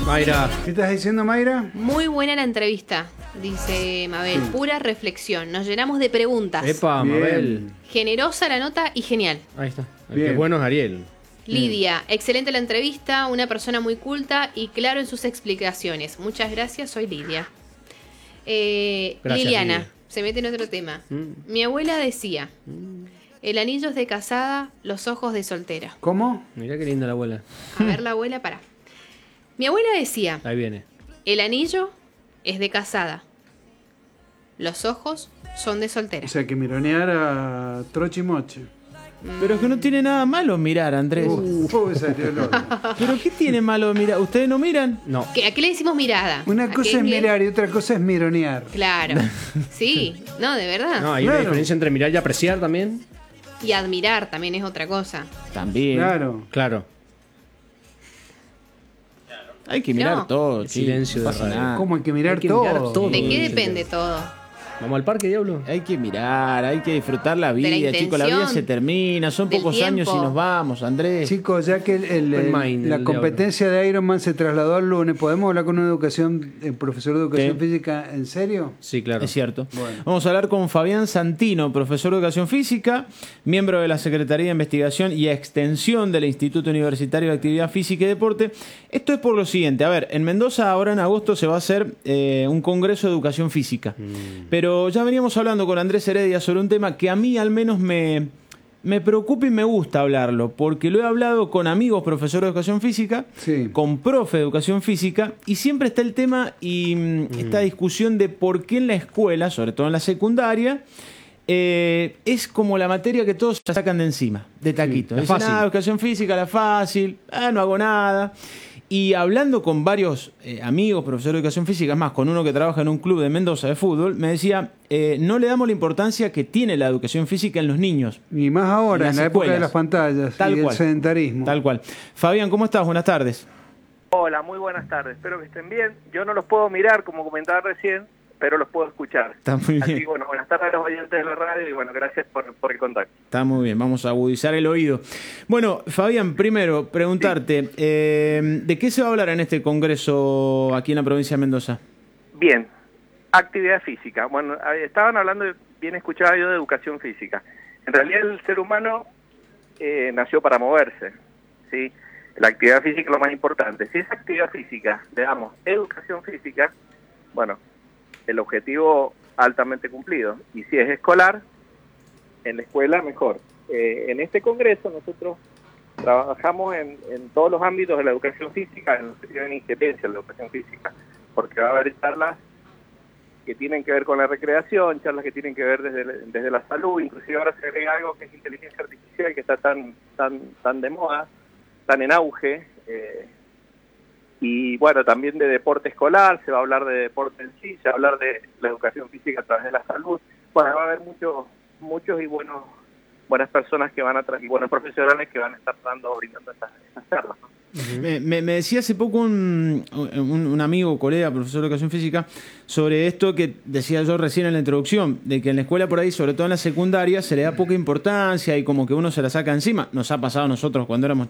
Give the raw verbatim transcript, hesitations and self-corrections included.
Mayra. ¿Qué estás diciendo, Mayra? Muy buena la entrevista, dice Mabel. Sí. Pura reflexión. Nos llenamos de preguntas. Epa, Bien. Mabel. Generosa la nota y genial. Ahí está. El Bien. que es bueno es Ariel. Lidia, excelente la entrevista, una persona muy culta y claro en sus explicaciones. Muchas gracias, soy Lidia. Eh, Gracias, Liliana, Lidia. se mete en otro tema. Mm. Mi abuela decía, el anillo es de casada, los ojos de soltera. ¿Cómo? Mirá qué linda la abuela. A ver la abuela, para. Mi abuela decía, Ahí viene. el anillo es de casada, los ojos son de soltera. O sea, que mironear a Trochimoche. Pero es que no tiene nada malo mirar, Andrés. Uh, uh, salió el otro. ¿Pero qué tiene malo mirar? ¿Ustedes no miran? No. ¿Qué- ¿A qué le decimos mirada? Una ¿A cosa qué es le- mirar y otra cosa es mironear. Claro. Sí, no, de verdad. No, hay Claro. una diferencia entre mirar y apreciar también. Y admirar también es otra cosa. También. Claro. Claro. Hay que mirar No. todo, El chico, silencio no de pasa radio. nada. ¿Cómo hay que mirar Hay que todo? mirar todo. ¿De qué sí, depende sí. todo? ¿Vamos al parque, Diablo? Hay que mirar, hay que disfrutar la la vida, chicos. La vida intención, se termina, son del pocos años y tiempo. nos vamos, Andrés. Chicos, ya que el- el- Open el- mind, la el competencia de Ironman se trasladó al lunes, ¿podemos hablar con un educación, el profesor de educación Sí. física en serio? Sí, claro. Es cierto. Bueno. Vamos a hablar con Fabián Santino, profesor de Educación Física, miembro de la Secretaría de Investigación y Extensión del Instituto Universitario de Actividad Física y Deporte. Esto es por lo siguiente. A ver, en Mendoza ahora en agosto se va a hacer eh, un congreso de Educación Física. Mm. Pero ya veníamos hablando con Andrés Heredia sobre un tema que a mí al menos me, me preocupa y me gusta hablarlo, porque lo he hablado con amigos profesores de Educación Física, Sí. con profe de Educación Física, y siempre está el tema y mm, esta discusión de por qué en la escuela, sobre todo en la secundaria, eh, es como la materia que todos se sacan de encima, de taquito. la Dicen, fácil. ah, Educación Física, la fácil, ah, no hago nada. Y hablando con varios eh, amigos, profesores de Educación Física, es más, con uno que trabaja en un club de Mendoza de fútbol, me decía, eh, no le damos la importancia que tiene la Educación Física en los niños. Y más ahora, En en, las la época de escuelas. las pantallas Tal y cual. el sedentarismo. Tal cual. Fabián, ¿cómo estás? Buenas tardes. Hola, muy buenas tardes. Espero que estén bien. Yo no los puedo mirar, como comentaba recién, pero los puedo escuchar. Está muy Así bien. que, bueno, buenas tardes a los oyentes de la radio y, bueno, gracias por, por el contacto. Está muy bien, vamos a agudizar el oído. Bueno, Fabián, primero, preguntarte, eh, ¿de qué se va a hablar en este congreso aquí en la provincia de Mendoza? Bien, actividad física. Bueno, eh, estaban hablando, de- bien escuchaba yo, de educación física. En realidad el ser humano eh, nació para moverse, ¿sí? La actividad física es lo más importante. Si es actividad física, le damos educación física, bueno, el objetivo altamente cumplido. Y si es escolar, en la escuela mejor. Eh, en este congreso nosotros trabajamos en, en todos los ámbitos de la educación física, en lo que tiene injerencia en la educación física, porque va a haber charlas que tienen que ver con la recreación, charlas que tienen que ver desde, la- desde la salud, inclusive ahora se agrega algo que es inteligencia artificial, que está tan, tan, tan de moda, tan en auge, eh, y bueno, también de deporte escolar, se va a hablar de deporte en sí, se va a hablar de la educación física a través de la salud. Bueno, va a haber muchos muchos y buenos buenas personas que van a tra- y buenos profesionales que van a estar dando, brindando estas, estas charlas, ¿no? Me, me- me decía hace poco un, un, un amigo, colega, profesor de Educación Física, sobre esto que decía yo recién en la introducción, de que en la escuela por ahí, sobre todo en la secundaria, se le da poca importancia y como que uno se la saca encima. Nos ha pasado a nosotros cuando éramos